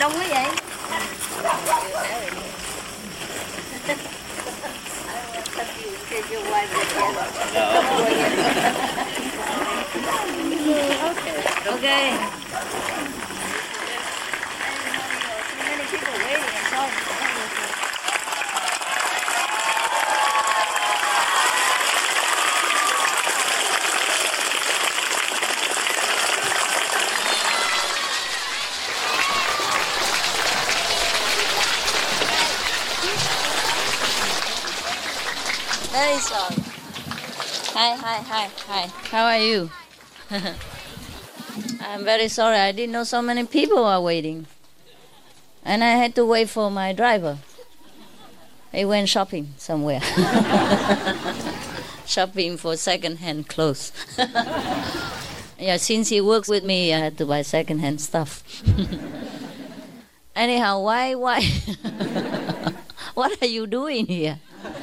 đông quá vậy? Okay. Many people waiting and so. Very sorry. Hi. How are you? I'm very sorry. I didn't know so many people are waiting. And I had to wait for my driver. He went shopping somewhere. Shopping for second-hand clothes. Yeah, since he works with me, I had to buy second-hand stuff. Anyhow, why? What are you doing here?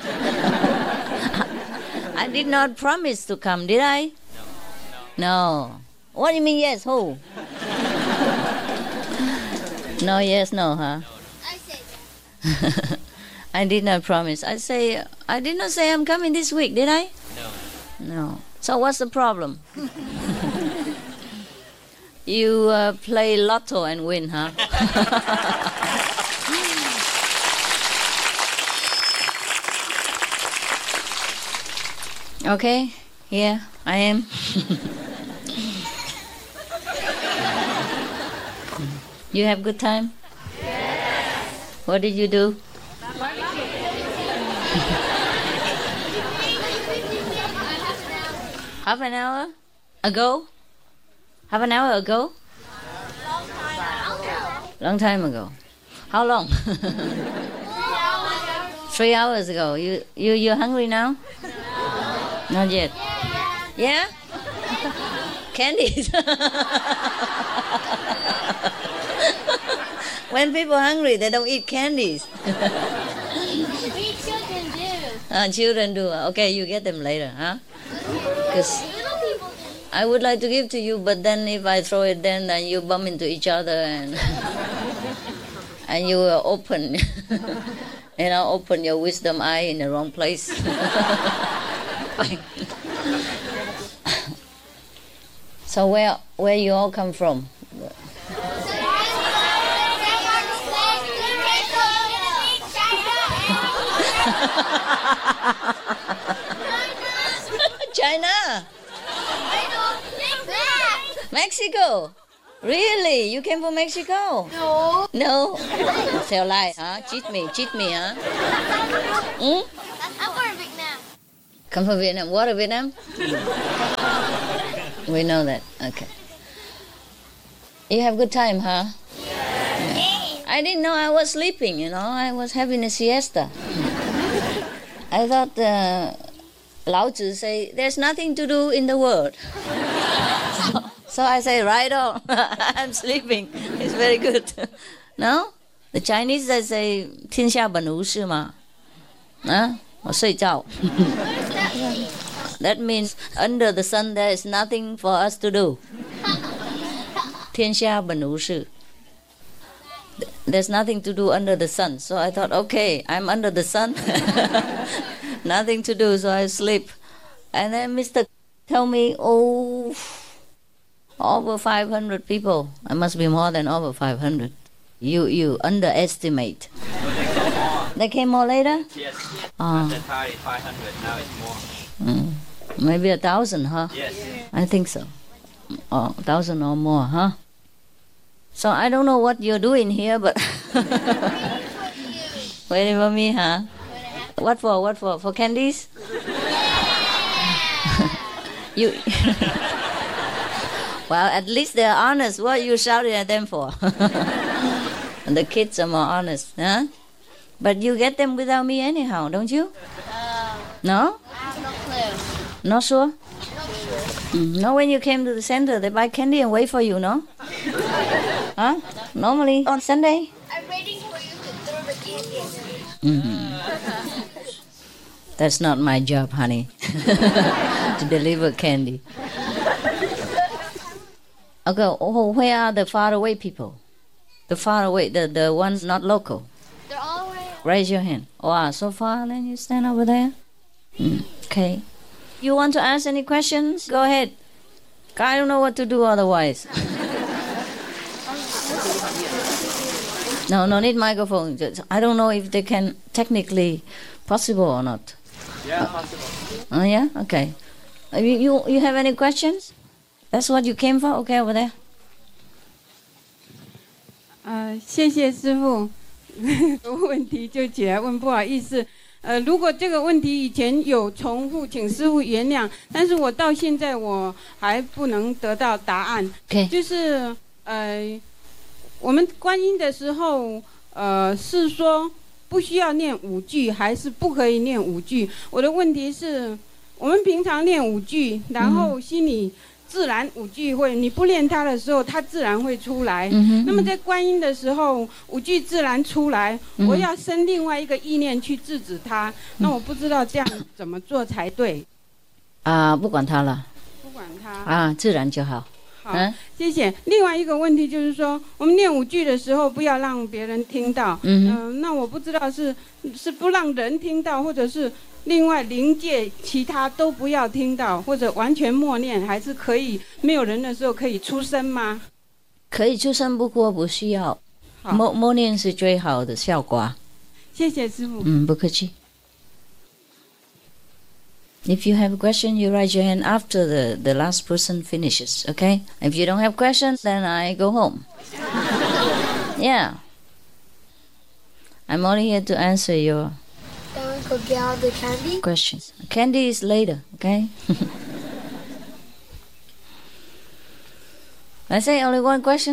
I did not promise to come, did I? No. What do you mean yes? Who? No, yes, no, huh? I said that. I did not promise. I did not say I'm coming this week, did I? No. So what's the problem? You play lotto and win, huh? Okay, here I am. You have good time? Yes. What did you do? Half an hour ago? Half an hour ago? Long time ago. How long? 3 hours ago. You hungry now? Not yet. Yeah? Candies. When people are hungry, they don't eat candies. We children do. Children do. Okay, you get them later, huh? Because Little people do. I would like to give to you, but then if I throw it, then you bump into each other and and you will open, open your wisdom eye in the wrong place. So where you all come from? China. Mexico. Really? You came from Mexico? No. No. Tell lie, huh? Cheat me, huh? Hmm? I'm from Vietnam. Come from Vietnam. What, Vietnam? We know that. Okay. You have good time, huh? Yeah. I didn't know I was sleeping, I was having a siesta. I thought Lao Tzu say, there's nothing to do in the world. So I say, right on, I'm sleeping. It's very good. No? The Chinese, they say, 天下本无事嘛. Or 睡觉. That means under the sun there is nothing for us to do. 天下本无事. There's nothing to do under the sun. So I thought, okay, I'm under the sun. Nothing to do, so I sleep. And then Mr. told me, over 500 people. I must be more than over 500. You underestimate. They came more later? Yes. Oh. At that time, 500. Now it's more. Maybe 1,000, huh? Yes. I think so. 1,000 or more, huh? So I don't know what you're doing here, but waiting for me, huh? What for? For candies? You. Well, at least they're honest. What are you shouting at them for? And the kids are more honest, huh? But you get them without me anyhow, don't you? No? I have no clue. Not sure? Not sure. No, when you came to the center, they buy candy and wait for you, no? Huh? Normally on Sunday? I'm waiting for you to throw the candy. That's not my job, honey. To deliver candy. Okay, where are the faraway people? The far away, the ones not local. They're all right. Raise your hand. Wow, so far, then you stand over there. Okay. You want to ask any questions? Go ahead. I don't know what to do otherwise. No need microphone. I don't know if they can technically possible or not. Yeah, possible. Oh yeah, okay. You have any questions? That's what you came for? Okay, over there. 谢谢师父。问题就起来问，不好意思。如果这个问题以前有重复，请师父原谅。但是我到现在我还不能得到答案。 Okay. 就是我们观音的时候，是说不需要念5句，还是不可以念5句？我的问题是，我们平常念5句，然后心里自然5句会，你不念它的时候，它自然会出来。那么在观音的时候，5句自然出来，我要生另外一个意念去制止它。那我不知道这样怎么做才对。 不管它了。 不管它。 自然就好。 好，谢谢。另外一个问题就是说，我们念5句的时候，不要让别人听到。那我不知道是不让人听到，或者是另外灵界其他都不要听到，或者完全默念，还是可以没有人的时候可以出声吗？ 可以出声，不过不需要。默念是最好的效果。 谢谢师父。 不客气。If you have a question, you raise your hand after the last person finishes, okay? If you don't have questions, then I go home. Yeah. I'm only here to answer your Go get all the candy. questions. Candy is later, okay? I say only one question.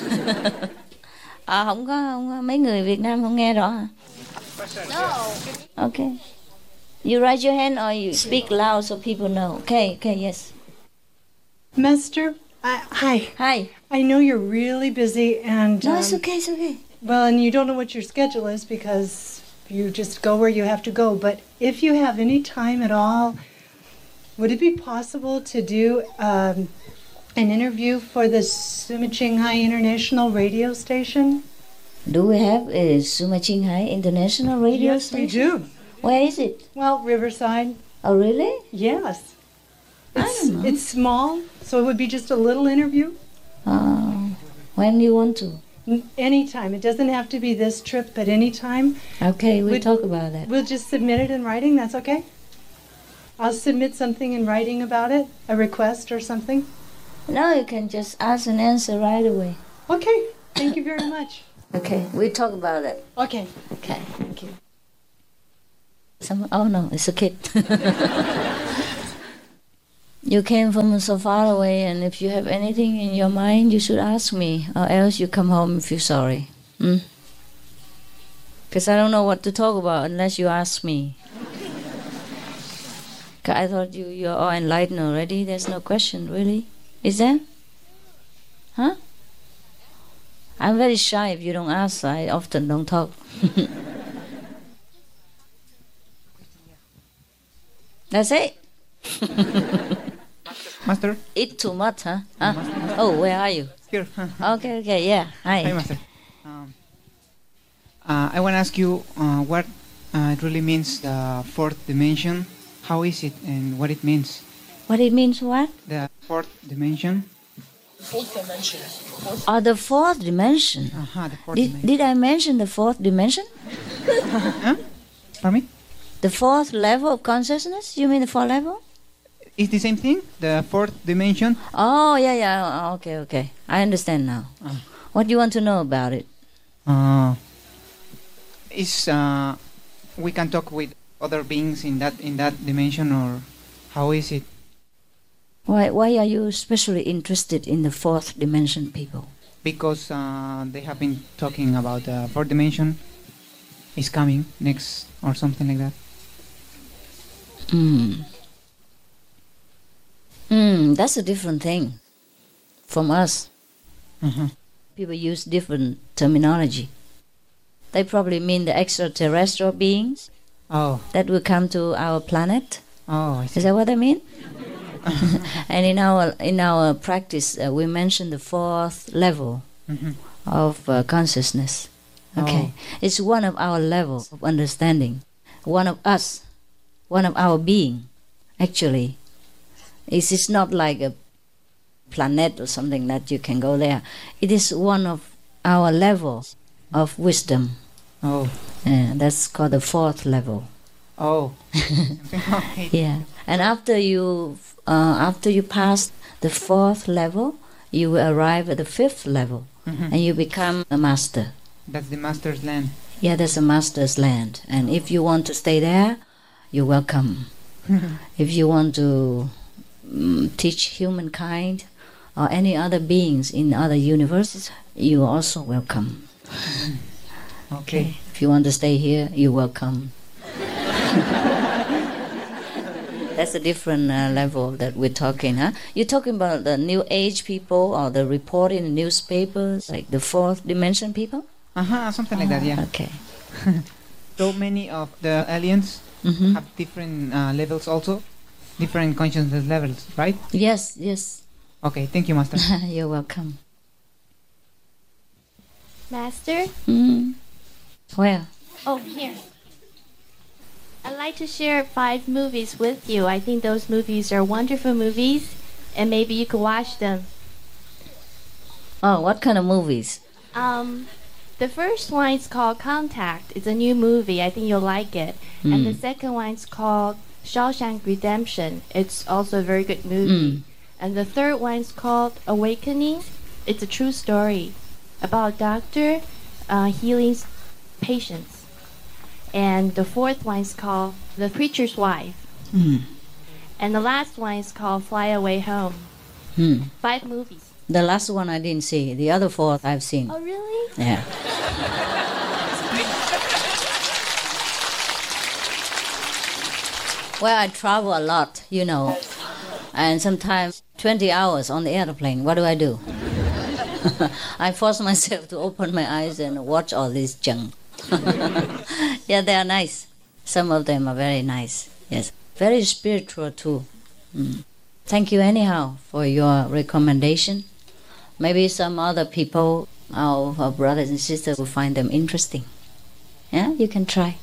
Không có mấy người Việt Nam không nghe rõ hả? No. Okay. You raise your hand or you speak loud so people know. Okay, yes. Master, hi. Hi. I know you're really busy and... No, it's okay. Well, and you don't know what your schedule is because you just go where you have to go. But if you have any time at all, would it be possible to do an interview for the Suma Qinghai International Radio Station? Do we have a Suma Qinghai International Radio Yes, Station? we do. Where is it? Well, Riverside. Oh, really? Yes. I don't know. It's small, so it would be just a little interview. When you want to? Anytime. It doesn't have to be this trip, but anytime. Okay, we'll talk about that. We'll just submit it in writing. That's okay? I'll submit something in writing about it, a request or something. No, you can just ask and answer right away. Okay. Thank you very much. Okay, we'll talk about that. Okay. Okay, thank you. Oh no, it's a kid. You came from so far away, and if you have anything in your mind, you should ask me, or else you come home and feel sorry. Because I don't know what to talk about unless you ask me. 'Cause I thought you're all enlightened already. There's no question, really. Is there? Huh? I'm very shy. If you don't ask, I often don't talk. That's it. Master? Eat too much, huh? Oh, where are you? Here. Okay, yeah. Hi. Hi, Master. I want to ask you what it really means, the fourth dimension. How is it and what it means? What it means, what? The fourth dimension. Oh, the fourth dimension. The fourth dimension. Did I mention the fourth dimension? Huh? Pardon me? The fourth level of consciousness? You mean the fourth level? It's the same thing? The fourth dimension? Oh, yeah. Okay. I understand now. What do you want to know about it? Is we can talk with other beings in that dimension, or how is it? Why are you especially interested in the fourth dimension people? Because they have been talking about the fourth dimension is coming next or something like that. That's a different thing from us. People use different terminology. They probably mean the extraterrestrial beings that will come to our planet. I see. Is that what they mean? And in our practice, we mention the fourth level of consciousness. Okay, it's one of our levels of understanding, one of us, one of our being. Actually, it's not like a planet or something that you can go there. It is one of our levels of wisdom. Oh. That's called the fourth level. Oh. Okay. Yeah, and after you pass the fourth level, you will arrive at the fifth level, and you become a master. That's the master's land. Yeah, that's a master's land, and if you want to stay there, you're welcome. If you want to teach humankind or any other beings in other universes, you're also welcome. Okay. If you want to stay here, you're welcome. That's a different level that we're talking, huh? You're talking about the New Age people or the report in the newspapers, like the fourth dimension people? Something like that, yeah. Okay. So many of the aliens have different levels also, different consciousness levels, right? Yes, yes. Okay, thank you, Master. You're welcome. Master? Where? Oh, here. I'd like to share 5 movies with you. I think those movies are wonderful movies, and maybe you could watch them. Oh, what kind of movies? The first one is called Contact. It's a new movie. I think you'll like it. And the second one is called Shawshank Redemption. It's also a very good movie. And the third one is called Awakening. It's a true story about a doctor healing patients. And the fourth one is called The Preacher's Wife. And the last one is called Fly Away Home. 5 movies. The last one I didn't see. The other 4 I've seen. Oh, really? Yeah. Well, I travel a lot, you know. And sometimes 20 hours on the airplane. What do? I force myself to open my eyes and watch all this junk. Yeah, they are nice. Some of them are very nice. Yes. Very spiritual too. Thank you anyhow for your recommendation. Maybe some other people, our brothers and sisters, will find them interesting. Yeah, you can try.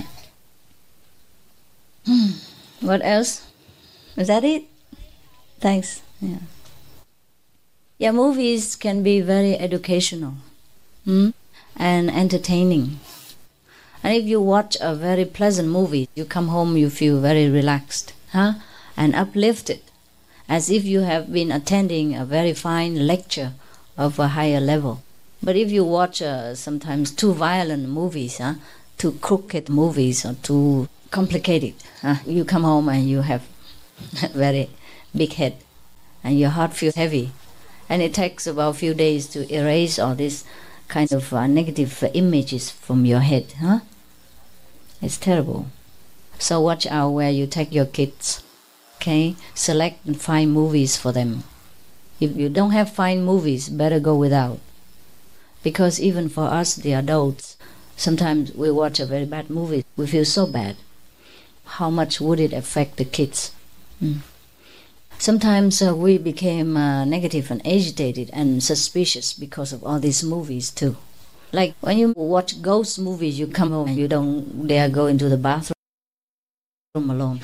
Yeah. What else? Is that it? Thanks. Yeah. Yeah, movies can be very educational and entertaining. And if you watch a very pleasant movie, you come home, you feel very relaxed, and uplifted, as if you have been attending a very fine lecture of a higher level. But if you watch sometimes too violent movies, too crooked movies, or too complicated, you come home and you have a very big head, and your heart feels heavy. And it takes about a few days to erase all these kind of negative images from your head, It's terrible. So watch out where you take your kids. Okay? Select and find movies for them. If you don't have fine movies, better go without. Because even for us, the adults, sometimes we watch a very bad movie, we feel so bad. How much would it affect the kids? Sometimes we became negative and agitated and suspicious because of all these movies too. Like when you watch ghost movies, you come home and you don't dare go into the bathroom alone.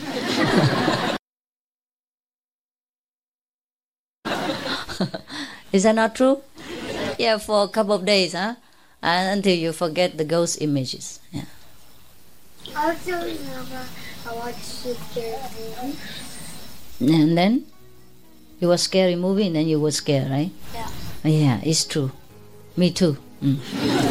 Is that not true? Yeah, for a couple of days, until you forget the ghost images. Yeah. I also remember I watched a scary movie. And then you watch a scary movie and then you were scared, right? Yeah. Yeah, it's true. Me too.